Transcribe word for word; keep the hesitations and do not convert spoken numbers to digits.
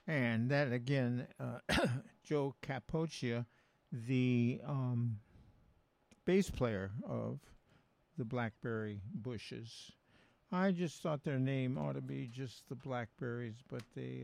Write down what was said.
And that again, uh, Joe Capoccia, the um, bass player of the Blackberry Bushes. I just thought their name ought to be just the Blackberries, but they